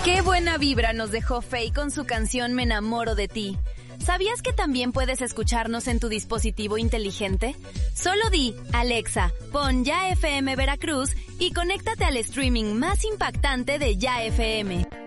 Qué buena vibra nos dejó Faye con su canción Me enamoro de ti. ¿Sabías que también puedes escucharnos en tu dispositivo inteligente? Solo di, Alexa, pon Ya FM Veracruz y conéctate al streaming más impactante de Ya FM.